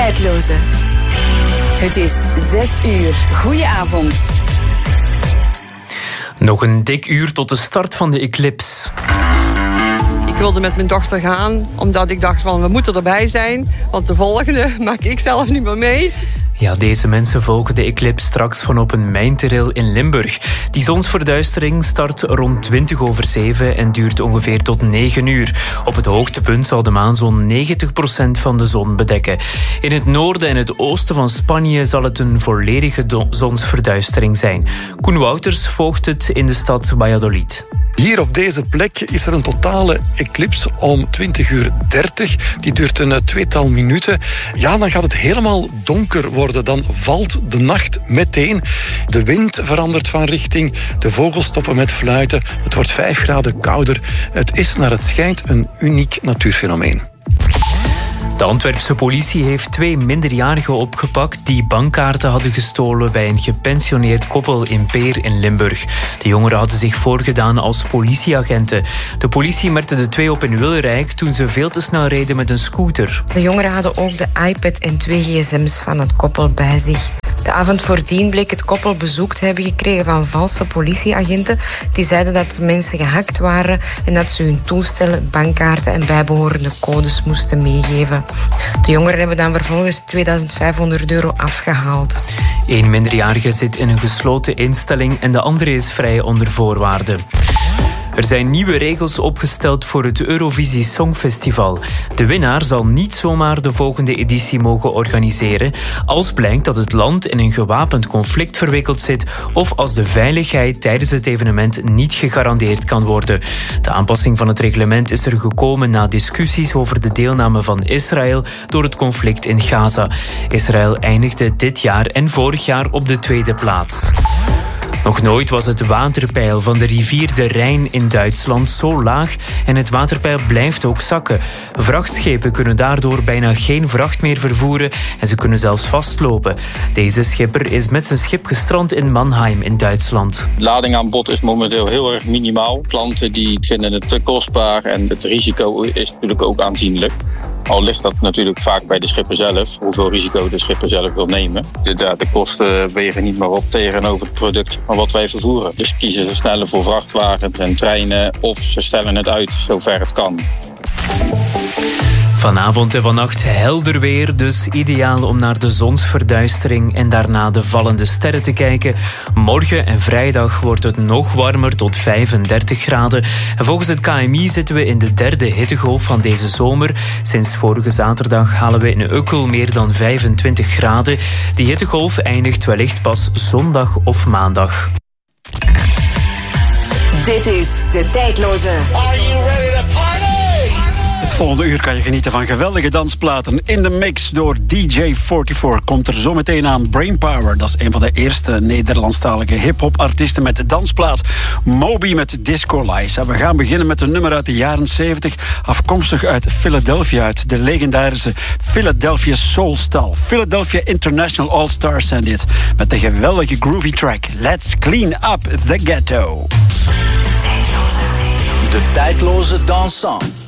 Tijdloze. Het is 6 uur. Goedenavond. Nog een dik uur tot de start van de eclipse. Ik wilde met mijn dochter gaan, omdat ik dacht van we moeten erbij zijn. Want de volgende maak ik zelf niet meer mee. Ja, deze mensen volgen de eclipse straks van op een mijnterrein in Limburg. Die zonsverduistering start rond 7:20 en duurt ongeveer tot 9 uur. Op het hoogtepunt zal de maan zo'n 90% van de zon bedekken. In het noorden en het oosten van Spanje zal het een volledige zonsverduistering zijn. Koen Wouters volgt het in de stad Valladolid. Hier op deze plek is er een totale eclipse om 20:30. Die duurt een tweetal minuten. Ja, dan gaat het helemaal donker worden. Dan valt de nacht meteen. De wind verandert van richting. De vogels stoppen met fluiten. Het wordt 5 graden kouder. Het is naar het schijnt een uniek natuurfenomeen. De Antwerpse politie heeft 2 minderjarigen opgepakt die bankkaarten hadden gestolen bij een gepensioneerd koppel in Peer in Limburg. De jongeren hadden zich voorgedaan als politieagenten. De politie merkte de 2 op in Wilrijk toen ze veel te snel reden met een scooter. De jongeren hadden ook de iPad en 2 gsm's van het koppel bij zich. De avond voordien bleek het koppel bezoek te hebben gekregen van valse politieagenten. Die zeiden dat mensen gehackt waren en dat ze hun toestellen, bankkaarten en bijbehorende codes moesten meegeven. De jongeren hebben dan vervolgens €2500 afgehaald. 1 minderjarige zit in een gesloten instelling en de andere is vrij onder voorwaarden. Er zijn nieuwe regels opgesteld voor het Eurovisie Songfestival. De winnaar zal niet zomaar de volgende editie mogen organiseren als blijkt dat het land in een gewapend conflict verwikkeld zit of als de veiligheid tijdens het evenement niet gegarandeerd kan worden. De aanpassing van het reglement is er gekomen na discussies over de deelname van Israël door het conflict in Gaza. Israël eindigde dit jaar en vorig jaar op de 2e plaats. Nog nooit was het waterpeil van de rivier de Rijn in Duitsland zo laag en het waterpeil blijft ook zakken. Vrachtschepen kunnen daardoor bijna geen vracht meer vervoeren en ze kunnen zelfs vastlopen. Deze schipper is met zijn schip gestrand in Mannheim in Duitsland. De ladingaanbod is momenteel heel erg minimaal. Klanten die vinden het te kostbaar en het risico is natuurlijk ook aanzienlijk. Al ligt dat natuurlijk vaak bij de schipper zelf, hoeveel risico de schipper zelf wil nemen. De kosten wegen niet meer op tegenover het product van wat wij vervoeren. Dus kiezen ze sneller voor vrachtwagens en treinen of ze stellen het uit zover het kan. Vanavond en vannacht helder weer, dus ideaal om naar de zonsverduistering en daarna de vallende sterren te kijken. Morgen en vrijdag wordt het nog warmer tot 35 graden. En volgens het KMI zitten we in de 3e hittegolf van deze zomer. Sinds vorige zaterdag halen we in Ukkel meer dan 25 graden. Die hittegolf eindigt wellicht pas zondag of maandag. Dit is De Tijdloze. Are you ready to party? Het volgende uur kan je genieten van geweldige dansplaten. In de mix door DJ44 komt er zometeen aan Brainpower. Dat is een van de eerste Nederlandstalige hip-hop artiesten met dansplaat. Moby met Disco Lies. En we gaan beginnen met een nummer uit de jaren 70, afkomstig uit Philadelphia, uit de legendarische Philadelphia Soulstal. Philadelphia International All-Stars zijn dit, met de geweldige groovy track Let's Clean Up the Ghetto. De tijdloze dansant.